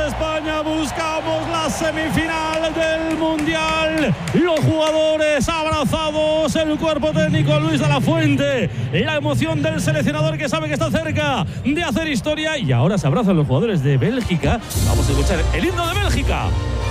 de España, buscamos la semifinal del Mundial. Los jugadores abrazados, el cuerpo técnico Luis de la Fuente, la emoción del seleccionador que sabe que está cerca de hacer historia. Y ahora se abrazan los jugadores de Bélgica. Vamos a escuchar el himno de Bélgica.